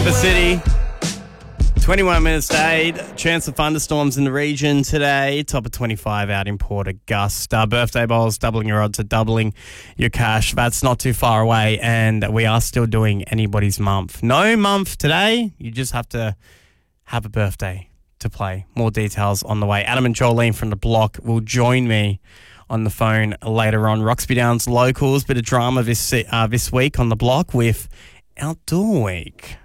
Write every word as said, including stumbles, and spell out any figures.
Cooper City. twenty-one minutes to eight. Chance of thunderstorms in the region today. Top of twenty-five out in Port Augusta. Birthday bowls, doubling your odds of doubling your cash. That's not too far away, and we are still doing anybody's month. No month today. You just have to have a birthday to play. More details on the way. Adam and Jolene from the block will join me on the phone later on. Roxby Downs locals, bit of drama this uh, this week on the block with Outdoor Week.